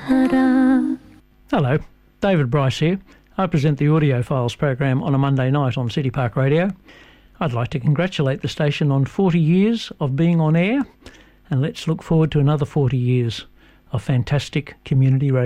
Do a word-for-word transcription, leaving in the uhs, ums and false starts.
Hello, David Bryce here. I present the Audio Files program on a Monday night on City Park Radio. I'd like to congratulate the station on forty years of being on air, and let's look forward to another forty years of fantastic community radio.